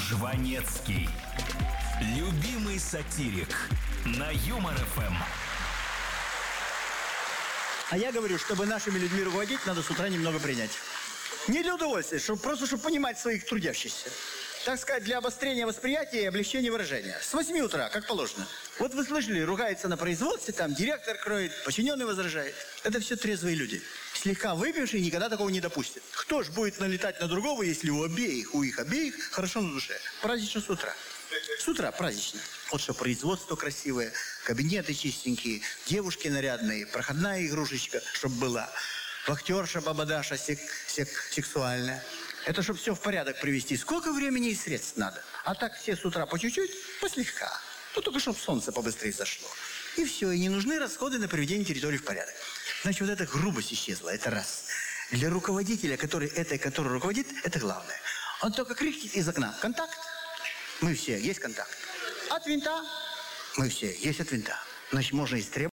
Жванецкий. Любимый сатирик на Юмор ФМ. А я говорю, чтобы нашими людьми руководить, надо с утра немного принять. Не для удовольствия, просто чтобы понимать своих трудящихся. Так сказать, для обострения восприятия и облегчения выражения. С 8 утра, как положено. Вот вы слышали, ругается на производстве, там директор кроет, подчиненный возражает. Это все трезвые люди. Слегка выпившие никогда такого не допустят. Кто ж будет налетать на другого, если у их обеих хорошо на душе? Празднично с утра. С утра празднично. Вот что производство красивое, кабинеты чистенькие, девушки нарядные, проходная игрушечка, чтобы была. Вахтерша, бабадаша сексуальная. Это чтобы все в порядок привести. Сколько времени и средств надо? А так все с утра по чуть-чуть, послегка. Ну, только чтобы солнце побыстрее зашло. И все, и не нужны расходы на приведение территории в порядок. Значит, вот эта грубость исчезла, это раз. Для руководителя, который руководит, это главное. Он только крикнет из окна: контакт. Мы все, есть контакт. От винта. Мы все, есть от винта. Значит, можно истребовать,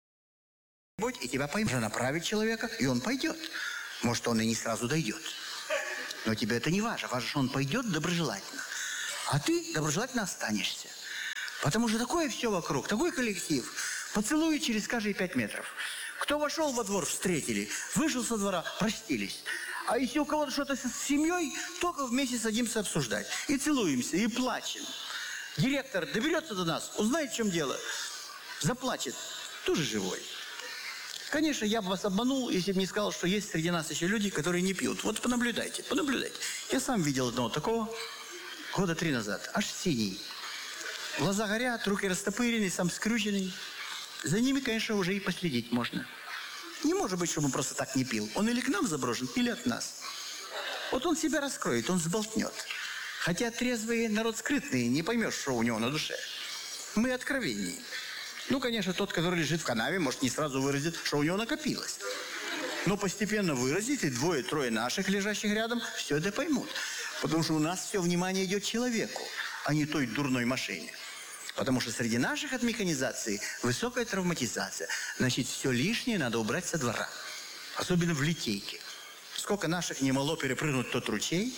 и тебя поймут. Можно направить человека, и он пойдет. Может, он и не сразу дойдет. Но тебе это не важно. Важно, что он пойдет доброжелательно. А ты доброжелательно останешься. Потому что такое все вокруг, такой коллектив. Поцелуи через каждые 5 метров. Кто вошел во двор, встретили. Вышел со двора, простились. А если у кого-то что-то с семьей, только вместе садимся обсуждать. И целуемся, и плачем. Директор доберется до нас, узнает, в чем дело. Заплачет. Тоже живой. Конечно, я бы вас обманул, если бы не сказал, что есть среди нас еще люди, которые не пьют. Вот понаблюдайте. Я сам видел одного такого года 3 назад. Аж синий. Глаза горят, руки растопырены, сам скрюченный. За ними, конечно, уже и последить можно. Не может быть, чтобы он просто так не пил. Он или к нам заброшен, или от нас. Вот он себя раскроет, он сболтнет. Хотя трезвый народ скрытный, не поймешь, что у него на душе. Мы откровеннее. Ну, конечно, тот, который лежит в канаве, может, не сразу выразит, что у него накопилось. Но постепенно выразит, и 2-3 наших, лежащих рядом, все это поймут. Потому что у нас все внимание идет человеку, а не той дурной машине. Потому что среди наших от механизации высокая травматизация. Значит, все лишнее надо убрать со двора. Особенно в литейке. Сколько наших не могло перепрыгнуть тот ручей.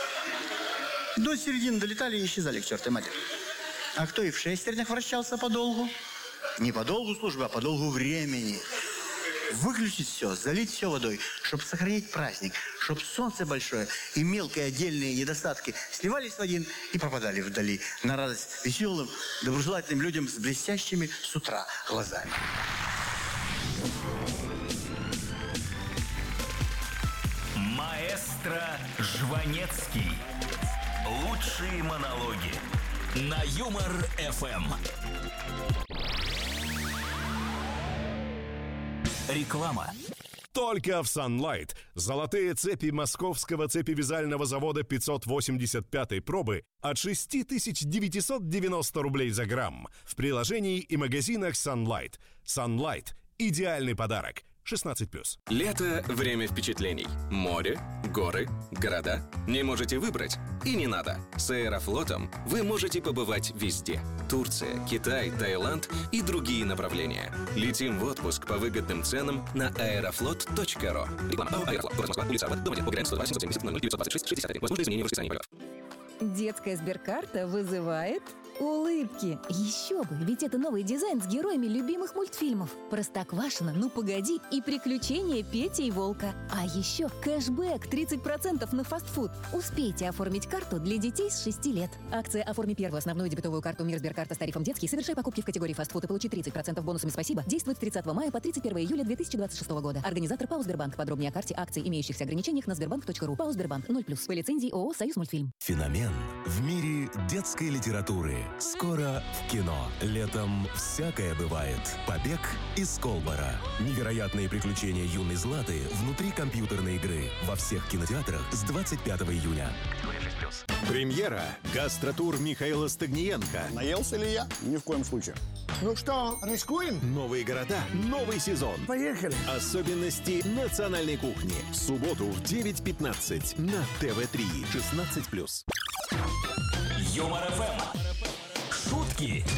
До середины долетали и исчезали к чертовой матери. А кто и в шестернях вращался подолгу? Не по долгу службы, а по долгу времени. Выключить все, залить все водой, чтобы сохранить праздник, чтобы солнце большое и мелкие отдельные недостатки сливались в один и пропадали вдали на радость веселым, доброжелательным людям с блестящими с утра глазами. Маэстро Жванецкий. Лучшие монологи на Юмор ФМ. Реклама. Только в Sunlight золотые цепи московского цепевязального завода 585 пробы от 6990 рублей за грамм в приложении и магазинах Sunlight. Sunlight – идеальный подарок. 16+. Лето – время впечатлений. Море, горы, города. Не можете выбрать? И не надо. С Аэрофлотом вы можете побывать везде. Турция, Китай, Таиланд и другие направления. Летим в отпуск по выгодным ценам на aeroflot.ru. Реклама. Аэрофлот. Город Москва. Улица Арбат. Дом 1. ПГРН 102 770 00 926 61. Возможно изменение в расписании полетов. Детская сберкарта вызывает улыбки. Еще бы, ведь это новый дизайн с героями любимых мультфильмов. Простоквашино, Ну погоди и Приключения Пети и Волка. А еще кэшбэк 30% на фастфуд. Успейте оформить карту для детей с 6 лет. Акция «Оформи первую основную дебетовую карту «Мир Сберкарта» с тарифом детский. Совершай покупки в категории фастфуд и получи 30% бонусами «Спасибо». Действует с 30 мая по 31 июля 2026 года. Организатор ПАО «Сбербанк». Подробнее о карте акций, имеющихся ограничениях на sberbank.ru. ПАО «Сбербанк» 0+. По лицензии ООО «Союз мультфильм». Феномен в мире детской литературы. Скоро в кино. Летом всякое бывает. Побег из Колбара. Невероятные приключения юной Златы внутри компьютерной игры. Во всех кинотеатрах с 25 июня. Премьера. Гастротур Михаила Стагниенко. Наелся ли я? Ни в коем случае. Ну что, рискуем? Новые города, новый сезон. Поехали. Особенности национальной кухни. В субботу в 9:15 на ТВ3. 16+. Юмор ФМ. Шутки